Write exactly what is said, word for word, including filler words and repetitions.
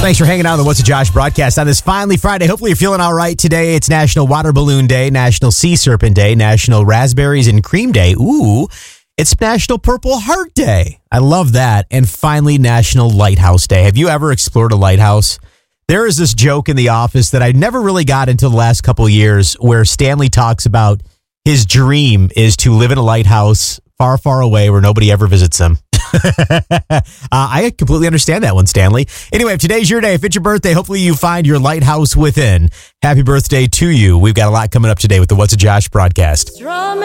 Thanks for hanging out on the What's a Josh broadcast on this finally Friday. Hopefully you're feeling all right today. It's National Water Balloon Day, National Sea Serpent Day, National Raspberries and Cream Day. Ooh, it's National Purple Heart Day. I love that. And finally, National Lighthouse Day. Have you ever explored a lighthouse? There is this joke in the office that I never really got until the last couple of years where Stanley talks about his dream is to live in a lighthouse far, far away where nobody ever visits him. uh, I completely understand that one, Stanley. Anyway, if today's your day, if it's your birthday, hopefully you find your lighthouse within. Happy birthday to you. We've got a lot coming up today with the What's a Josh broadcast.